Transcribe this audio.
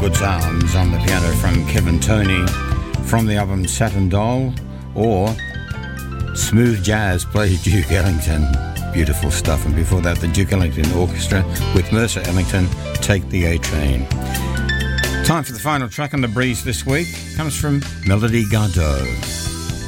Good Sounds on the piano from Kevin Toney from the album Saturn Doll, or Smooth Jazz plays Duke Ellington. Beautiful stuff. And before that, the Duke Ellington Orchestra with Mercer Ellington, Take the A-Train. Time for the final track on the breeze this week. Comes from Melody Gardot.